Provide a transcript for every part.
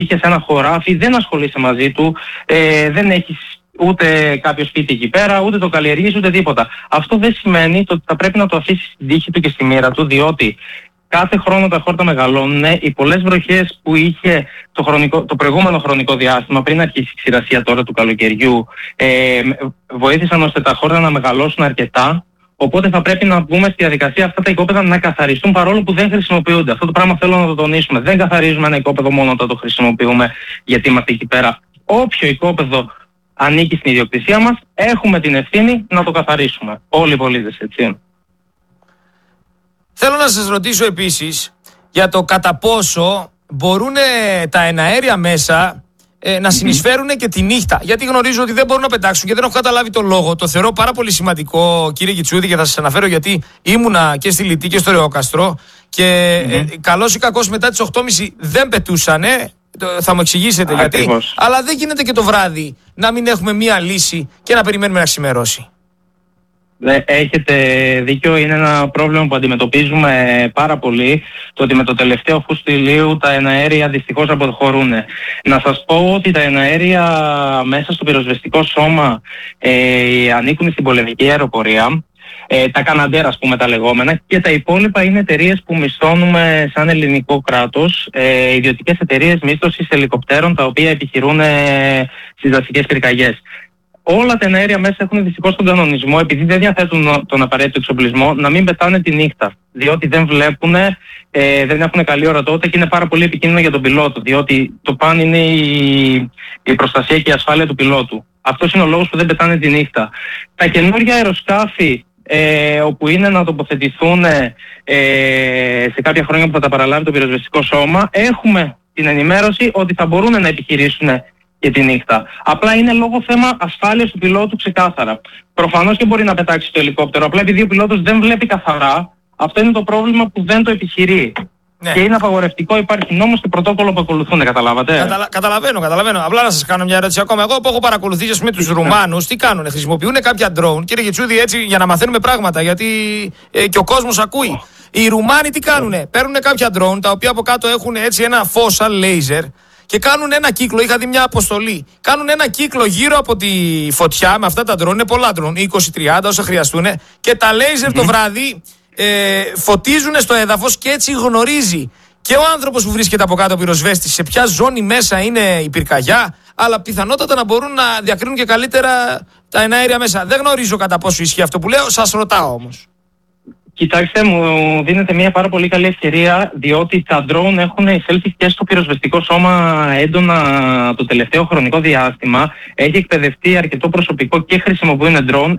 είχε σε ένα χωράφι, δεν ασχολείσαι μαζί του, δεν έχεις ούτε κάποιο σπίτι εκεί πέρα, ούτε το καλλιεργείς, ούτε τίποτα. Αυτό δεν σημαίνει ότι θα πρέπει να το αφήσεις στην τύχη του και στη μοίρα του, διότι κάθε χρόνο τα χόρτα μεγαλώνουν. Οι πολλές βροχές που είχε το προηγούμενο χρονικό διάστημα, πριν αρχίσει η ξηρασία τώρα του καλοκαιριού, βοήθησαν ώστε τα χόρτα να μεγαλώσουν αρκετά. Οπότε θα πρέπει να μπούμε στη διαδικασία αυτά τα οικόπεδα να καθαριστούν, παρόλο που δεν χρησιμοποιούνται. Αυτό το πράγμα θέλω να το τονίσουμε. Δεν καθαρίζουμε ένα οικόπεδο μόνο όταν το χρησιμοποιούμε, γιατί είμαστε εκεί πέρα. Όποιο οικόπεδο ανήκει στην ιδιοκτησία μας, έχουμε την ευθύνη να το καθαρίσουμε. Όλοι οι πολίτες, έτσι. Θέλω να σας ρωτήσω επίσης για το κατά πόσο μπορούν τα εναέρια μέσα να συνεισφέρουν και τη νύχτα. Γιατί γνωρίζω ότι δεν μπορούν να πετάξουν και δεν έχω καταλάβει το λόγο. Το θεωρώ πάρα πολύ σημαντικό, κύριε Κιτσούδη, και θα σας αναφέρω γιατί ήμουνα και στη Λυτή και στο Ρεόκαστρο και καλώς ή κακώς μετά τις 8.30 δεν πετούσανε. Θα μου εξηγήσετε γιατί. Αλλά δεν γίνεται και το βράδυ να μην έχουμε μία λύση και να περιμένουμε να ξημερώσει. Έχετε δίκιο, είναι ένα πρόβλημα που αντιμετωπίζουμε πάρα πολύ, το ότι με το τελευταίο φουστιλίου τα εναέρια δυστυχώς αποχωρούν. Να σας πω ότι τα εναέρια μέσα στο πυροσβεστικό σώμα ανήκουν στην πολεμική αεροπορία, τα Καναντέρ, ας πούμε, τα λεγόμενα, και τα υπόλοιπα είναι εταιρείες που μισθώνουμε σαν ελληνικό κράτος, ιδιωτικές εταιρείες μίσθωσης ελικοπτέρων τα οποία επιχειρούν στις δασικές πυρκαγιές. Όλα τα εναέρια μέσα έχουν δυστυχώς τον κανονισμό, επειδή δεν διαθέτουν τον απαραίτητο εξοπλισμό, να μην πετάνε τη νύχτα. Διότι δεν βλέπουν, δεν έχουν καλή ορατότητα και είναι πάρα πολύ επικίνδυνο για τον πιλότο. Διότι το παν είναι η προστασία και η ασφάλεια του πιλότου. Αυτός είναι ο λόγος που δεν πετάνε τη νύχτα. Τα καινούργια αεροσκάφη, όπου είναι να τοποθετηθούν σε κάποια χρόνια που θα τα παραλάβει το πυροσβεστικό σώμα, έχουμε την ενημέρωση ότι θα μπορούν να επιχειρήσουν και τη νύχτα. Απλά είναι λόγω θέμα ασφάλειας του πιλότου ξεκάθαρα. Προφανώς και μπορεί να πετάξει το ελικόπτερο, απλά επειδή ο πιλότος δεν βλέπει καθαρά, αυτό είναι το πρόβλημα που δεν το επιχειρεί. Ναι. Και είναι απαγορευτικό, υπάρχει νόμος και πρωτόκολλο που ακολουθούν, καταλάβατε. Καταλαβαίνω. Απλά να σας κάνω μια ερώτηση ακόμα. Εγώ που έχω παρακολουθήσει, ας πούμε, τους Ρουμάνους, τι κάνουνε, χρησιμοποιούν κάποια drone, κύριε Γετσούδη, έτσι για να μαθαίνουμε πράγματα, γιατί και ο κόσμος ακούει. Οι Ρουμάνοι τι κάνουνε, παίρνουν κάποια drone τα οποία από κάτω έχουν έτσι ένα φως σαν λέιζερ. Και κάνουν ένα κύκλο, είχα δει μια αποστολή. Κάνουν ένα κύκλο γύρω από τη φωτιά με αυτά τα ντρόν, είναι πολλά ντρόν, 20-30 όσα χρειαστούν. Και τα λέιζερ το βράδυ φωτίζουν στο έδαφος και έτσι γνωρίζει και ο άνθρωπος που βρίσκεται από κάτω πυροσβέστης σε ποια ζώνη μέσα είναι η πυρκαγιά, αλλά πιθανότατα να μπορούν να διακρίνουν και καλύτερα τα εναέρια μέσα. Δεν γνωρίζω κατά πόσο ισχύει αυτό που λέω, σας ρωτάω όμως. Κοιτάξτε, μου δίνετε μια πάρα πολύ καλή ευκαιρία, διότι τα drone έχουν εισέλθει και στο πυροσβεστικό σώμα έντονα το τελευταίο χρονικό διάστημα. Έχει εκπαιδευτεί αρκετό προσωπικό και χρησιμοποιούν drone.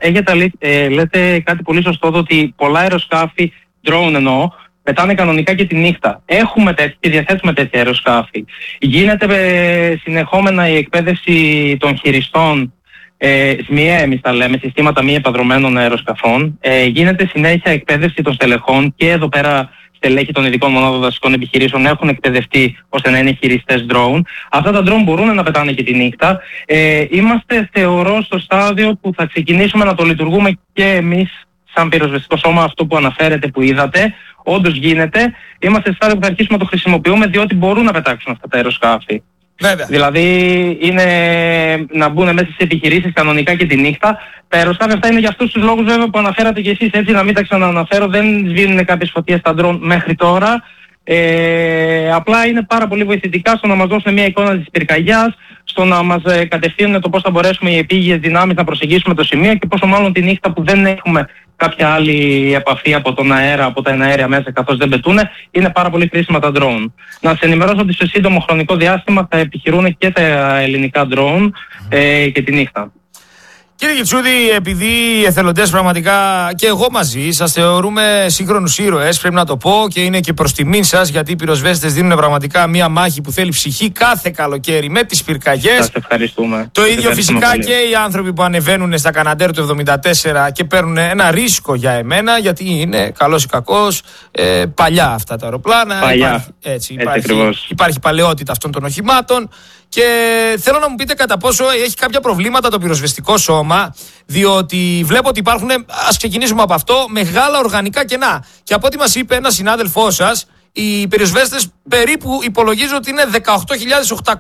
Λέτε κάτι πολύ σωστό, ότι πολλά αεροσκάφη, drone εννοώ, πετάνε κανονικά και τη νύχτα. Έχουμε τέτοια και διαθέτουμε τέτοια αεροσκάφη. Γίνεται συνεχόμενα η εκπαίδευση των χειριστών, SME, εμείς τα λέμε, συστήματα μη επαδρομένων αεροσκαφών. Γίνεται συνέχεια εκπαίδευση των στελεχών και εδώ πέρα στελέχη των ειδικών μονάδων δασικών επιχειρήσεων έχουν εκπαιδευτεί ώστε να είναι χειριστές drone. Αυτά τα drone μπορούν να πετάνε και τη νύχτα. Είμαστε, θεωρώ, στο στάδιο που θα ξεκινήσουμε να το λειτουργούμε και εμείς σαν πυροσβεστικό σώμα, αυτό που αναφέρετε, που είδατε. Όντως γίνεται. Είμαστε στο στάδιο που θα αρχίσουμε να το χρησιμοποιούμε, διότι μπορούν να πετάξουν αυτά τα αεροσκάφη. Βέβαια. Δηλαδή είναι να μπουν μέσα στις επιχειρήσεις κανονικά και τη νύχτα. Τα αεροσκάφη αυτά είναι για αυτούς τους λόγους, βέβαια, που αναφέρατε και εσείς, έτσι, να μην τα ξανααναφέρω. Δεν σβήνουν κάποιες φωτιές στα ντρόν μέχρι τώρα. Απλά είναι πάρα πολύ βοηθητικά στο να μας δώσουν μια εικόνα της πυρκαγιάς, στο να μας κατευθύνουν το πώς θα μπορέσουμε οι επίγειες δυνάμεις να προσεγγίσουμε το σημείο και πόσο μάλλον τη νύχτα που δεν έχουμε κάποια άλλη επαφή από τον αέρα, από τα εναέρια μέσα, καθώς δεν πετούν, είναι πάρα πολύ χρήσιμα τα drone. Να σας ενημερώσω ότι σε σύντομο χρονικό διάστημα θα επιχειρούν και τα ελληνικά drone και τη νύχτα. Κύριε Γετσούδη, επειδή οι εθελοντές πραγματικά και εγώ μαζί σας θεωρούμε σύγχρονους ήρωες, πρέπει να το πω, και είναι και προς τιμήν σας, γιατί οι πυροσβέστες δίνουν πραγματικά μια μάχη που θέλει ψυχή κάθε καλοκαίρι με τις πυρκαγιές. Σας ευχαριστούμε. Το ίδιο φυσικά πολύ. Και οι άνθρωποι που ανεβαίνουν στα Καναντέρ του 74 και παίρνουν ένα ρίσκο για εμένα, γιατί είναι καλός ή κακός παλιά αυτά τα αεροπλάνα. Παλιά. Υπάρχει παλαιότητα αυτών των οχημάτων. Και θέλω να μου πείτε κατά πόσο έχει κάποια προβλήματα το πυροσβεστικό σώμα, διότι βλέπω ότι υπάρχουν, ας ξεκινήσουμε από αυτό, μεγάλα οργανικά κενά. Και από ό,τι μας είπε ένας συνάδελφός σας, οι πυροσβέστες περίπου υπολογίζω ότι είναι 18.800